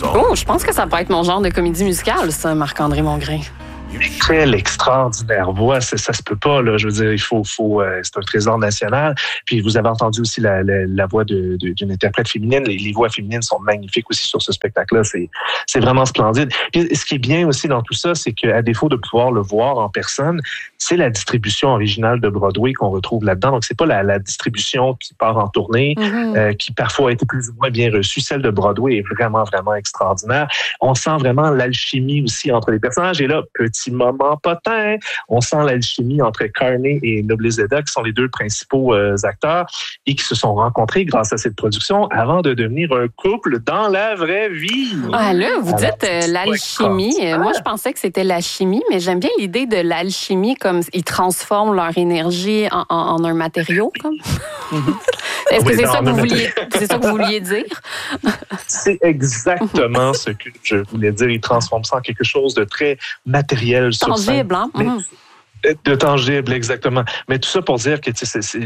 Oh, je pense que ça pourrait être mon genre de comédie musicale, ça, Marc-André Mongrain. Quelle extraordinaire voix, ça se peut pas, là. Je veux dire, c'est un trésor national. Puis vous avez entendu aussi la voix d'une interprète féminine. Les voix féminines sont magnifiques aussi sur ce spectacle-là. C'est vraiment splendide. Puis ce qui est bien aussi dans tout ça, c'est qu'à défaut de pouvoir le voir en personne, c'est la distribution originale de Broadway qu'on retrouve là-dedans. Donc c'est pas la distribution qui part en tournée, qui parfois a été plus ou moins bien reçue. Celle de Broadway est vraiment, vraiment extraordinaire. On sent vraiment l'alchimie aussi entre les personnages. Et là, petit moment potin, on sent l'alchimie entre Carney et Noblezada, qui sont les deux principaux acteurs, et qui se sont rencontrés grâce à cette production avant de devenir un couple dans la vraie vie. Ah là, vous dites l'alchimie. Moi, je pensais que c'était la chimie, mais j'aime bien l'idée de l'alchimie, comme ils transforment leur énergie en un matériau, comme. Est-ce que c'est ça que vous vouliez dire? C'est exactement ce que je voulais dire. Ils transforment ça en quelque chose de très matériel. Tangible, hein? De tangible, exactement. Mais tout ça pour dire que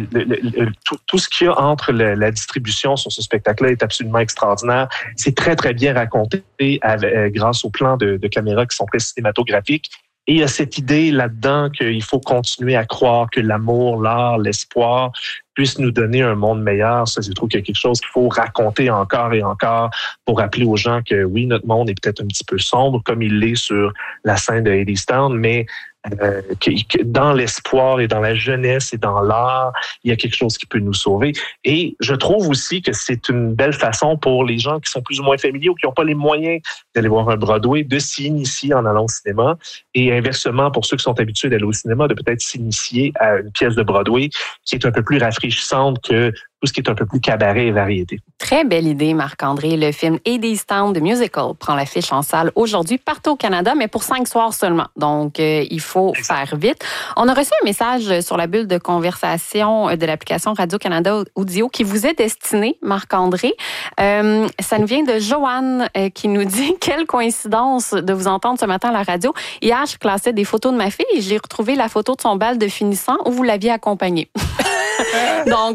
tout ce qu'il y a entre la distribution sur ce spectacle-là est absolument extraordinaire. C'est très, très bien raconté grâce aux plans de caméra qui sont très cinématographiques. Et il y a cette idée là-dedans qu'il faut continuer à croire que l'amour, l'art, l'espoir puissent nous donner un monde meilleur. Ça, je trouve qu'il y a quelque chose qu'il faut raconter encore et encore pour rappeler aux gens que oui, notre monde est peut-être un petit peu sombre, comme il l'est sur la scène de Hadestown, mais que dans l'espoir et dans la jeunesse et dans l'art, il y a quelque chose qui peut nous sauver. Et je trouve aussi que c'est une belle façon pour les gens qui sont plus ou moins familiers ou qui n'ont pas les moyens d'aller voir un Broadway, de s'initier en allant au cinéma. Et inversement, pour ceux qui sont habitués d'aller au cinéma, de peut-être s'initier à une pièce de Broadway qui est un peu plus rafraîchissante que tout ce qui est un peu plus cabaret et variété. Très belle idée, Marc-André. Le film Hadestown, The Musical, prend l'affiche en salle aujourd'hui partout au Canada, mais pour 5 soirs seulement. Donc, il faut faire vite. On a reçu un message sur la bulle de conversation de l'application Radio-Canada Audio qui vous est destiné, Marc-André. Ça nous vient de Joanne qui nous dit « Quelle coïncidence de vous entendre ce matin à la radio. Hier, je classais des photos de ma fille et j'ai retrouvé la photo de son bal de finissant où vous l'aviez accompagnée. » Donc,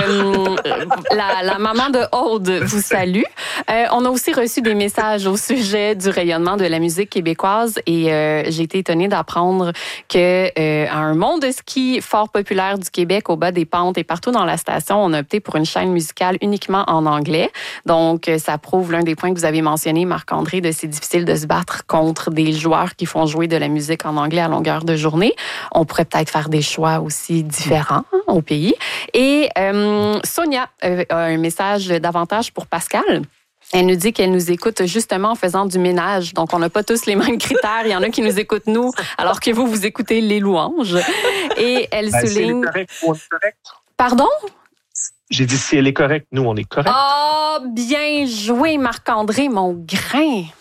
la maman de Aude vous salue. On a aussi reçu des messages au sujet du rayonnement de la musique québécoise et j'ai été étonnée d'apprendre que à un monde de ski fort populaire du Québec, au bas des pentes et partout dans la station, on a opté pour une chaîne musicale uniquement en anglais. Donc, ça prouve l'un des points que vous avez mentionné, Marc-André, de c'est difficile de se battre contre des joueurs qui font jouer de la musique en anglais à longueur de journée. On pourrait peut-être faire des choix aussi différents au pays. Et Sonia a un message davantage pour Pascal. Elle nous dit qu'elle nous écoute justement en faisant du ménage. Donc, on n'a pas tous les mêmes critères. Il y en a qui nous écoutent, nous, alors que vous écoutez les louanges. Et elle souligne... Si elle est correcte, on est correct. Pardon? J'ai dit si elle est correcte, nous, on est correct. Ah, bien joué, Marc-André, mon grain.